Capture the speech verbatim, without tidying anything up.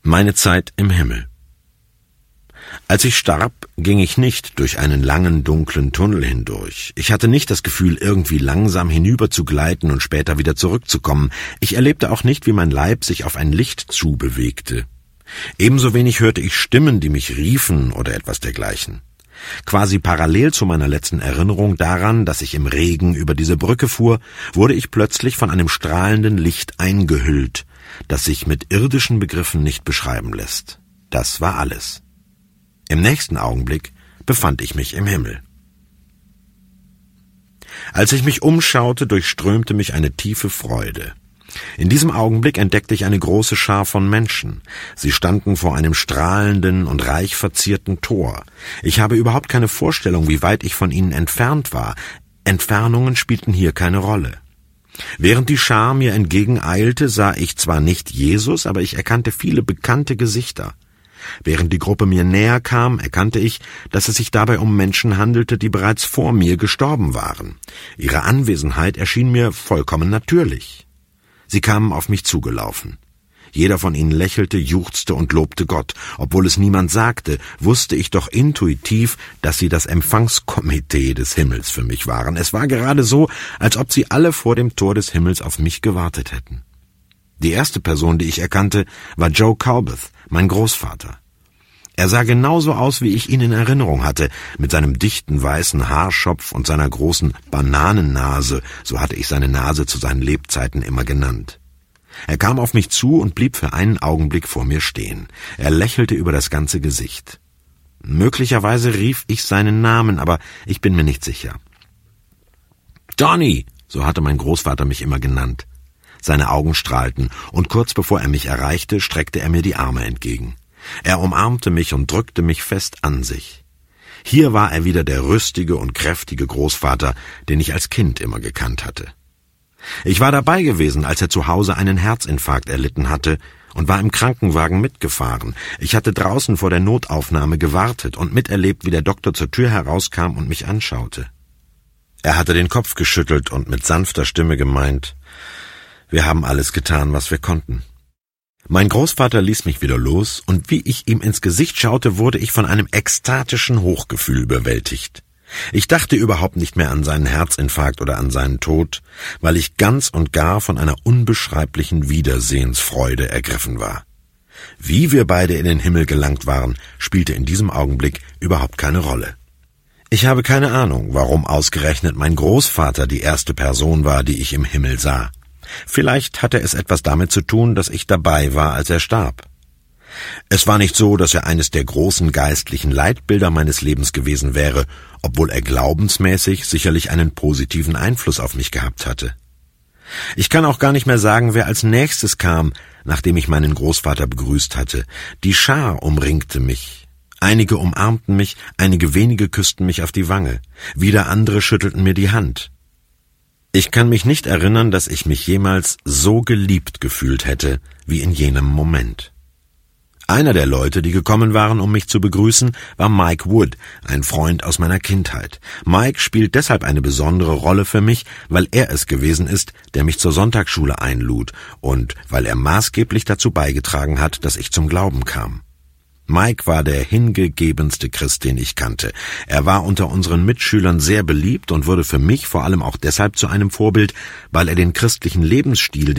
Meine Zeit im Himmel. Als ich starb, ging ich nicht durch einen langen, dunklen Tunnel hindurch. Ich hatte nicht das Gefühl, irgendwie langsam hinüber zu gleiten und später wieder zurückzukommen. Ich erlebte auch nicht, wie mein Leib sich auf ein Licht zubewegte. Ebenso wenig hörte ich Stimmen, die mich riefen oder etwas dergleichen. Quasi parallel zu meiner letzten Erinnerung daran, dass ich im Regen über diese Brücke fuhr, wurde ich plötzlich von einem strahlenden Licht eingehüllt, das sich mit irdischen Begriffen nicht beschreiben lässt. Das war alles. Im nächsten Augenblick befand ich mich im Himmel. Als ich mich umschaute, durchströmte mich eine tiefe Freude. In diesem Augenblick entdeckte ich eine große Schar von Menschen. Sie standen vor einem strahlenden und reich verzierten Tor. Ich habe überhaupt keine Vorstellung, wie weit ich von ihnen entfernt war. Entfernungen spielten hier keine Rolle. Während die Schar mir entgegeneilte, sah ich zwar nicht Jesus, aber ich erkannte viele bekannte Gesichter. Während die Gruppe mir näher kam, erkannte ich, dass es sich dabei um Menschen handelte, die bereits vor mir gestorben waren. Ihre Anwesenheit erschien mir vollkommen natürlich. Sie kamen auf mich zugelaufen. Jeder von ihnen lächelte, juchzte und lobte Gott. Obwohl es niemand sagte, wusste ich doch intuitiv, dass sie das Empfangskomitee des Himmels für mich waren. Es war gerade so, als ob sie alle vor dem Tor des Himmels auf mich gewartet hätten. Die erste Person, die ich erkannte, war Joe Culbeth, mein Großvater. Er sah genauso aus, wie ich ihn in Erinnerung hatte, mit seinem dichten weißen Haarschopf und seiner großen Bananennase, so hatte ich seine Nase zu seinen Lebzeiten immer genannt. Er kam auf mich zu und blieb für einen Augenblick vor mir stehen. Er lächelte über das ganze Gesicht. Möglicherweise rief ich seinen Namen, aber ich bin mir nicht sicher. »Johnny«, so hatte mein Großvater mich immer genannt. Seine Augen strahlten, und kurz bevor er mich erreichte, streckte er mir die Arme entgegen. Er umarmte mich und drückte mich fest an sich. Hier war er wieder der rüstige und kräftige Großvater, den ich als Kind immer gekannt hatte. Ich war dabei gewesen, als er zu Hause einen Herzinfarkt erlitten hatte und war im Krankenwagen mitgefahren. Ich hatte draußen vor der Notaufnahme gewartet und miterlebt, wie der Doktor zur Tür herauskam und mich anschaute. Er hatte den Kopf geschüttelt und mit sanfter Stimme gemeint: »Wir haben alles getan, was wir konnten.« Mein Großvater ließ mich wieder los, und wie ich ihm ins Gesicht schaute, wurde ich von einem ekstatischen Hochgefühl überwältigt. Ich dachte überhaupt nicht mehr an seinen Herzinfarkt oder an seinen Tod, weil ich ganz und gar von einer unbeschreiblichen Wiedersehensfreude ergriffen war. Wie wir beide in den Himmel gelangt waren, spielte in diesem Augenblick überhaupt keine Rolle. Ich habe keine Ahnung, warum ausgerechnet mein Großvater die erste Person war, die ich im Himmel sah. Vielleicht hatte es etwas damit zu tun, dass ich dabei war, als er starb. Es war nicht so, dass er eines der großen geistlichen Leitbilder meines Lebens gewesen wäre, obwohl er glaubensmäßig sicherlich einen positiven Einfluss auf mich gehabt hatte. Ich kann auch gar nicht mehr sagen, wer als nächstes kam, nachdem ich meinen Großvater begrüßt hatte. Die Schar umringte mich. Einige umarmten mich, einige wenige küssten mich auf die Wange, wieder andere schüttelten mir die Hand. Ich kann mich nicht erinnern, dass ich mich jemals so geliebt gefühlt hätte wie in jenem Moment. Einer der Leute, die gekommen waren, um mich zu begrüßen, war Mike Wood, ein Freund aus meiner Kindheit. Mike spielt deshalb eine besondere Rolle für mich, weil er es gewesen ist, der mich zur Sonntagsschule einlud und weil er maßgeblich dazu beigetragen hat, dass ich zum Glauben kam. Mike war der hingegebenste Christ, den ich kannte. Er war unter unseren Mitschülern sehr beliebt und wurde für mich vor allem auch deshalb zu einem Vorbild, weil er den christlichen Lebensstil,